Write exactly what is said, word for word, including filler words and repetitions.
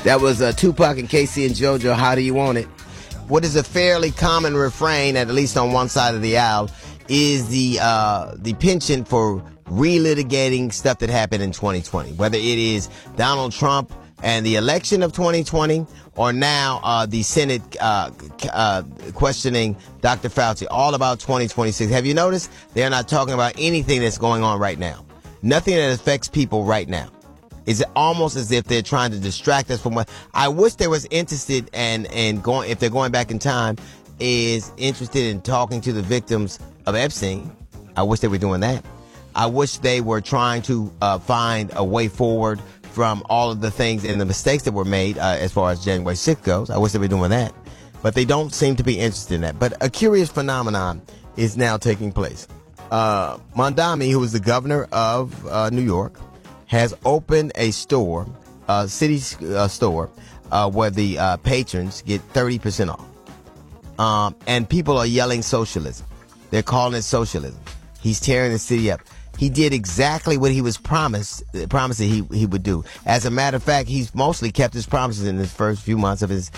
That was uh, Tupac and Casey and JoJo, How Do You Want It? What is a fairly common refrain, at least on one side of the aisle, is the uh, the penchant for relitigating stuff that happened in twenty twenty. Whether it is Donald Trump and the election of twenty twenty, or now uh, the Senate uh, uh, questioning Doctor Fauci, all about twenty twenty-six. Have you noticed they're not talking about anything that's going on right now? Nothing that affects people right now. It's almost as if they're trying to distract us from what I wish they was interested and and going if they're going back in time is interested in talking to the victims of Epstein. I wish they were doing that. I wish they were trying to uh, find a way forward from all of the things and the mistakes that were made uh, as far as January sixth goes. I wish they were doing that, but they don't seem to be interested in that. But a curious phenomenon is now taking place. Uh, Mondami, who is the governor of uh, New York, has opened a store, a city uh, store, uh, where the uh, patrons get thirty percent off. Um, and people are yelling socialism. They're calling it socialism. He's tearing the city up. He did exactly what he was promised, promised that he, he would do. As a matter of fact, he's mostly kept his promises in his first few months of his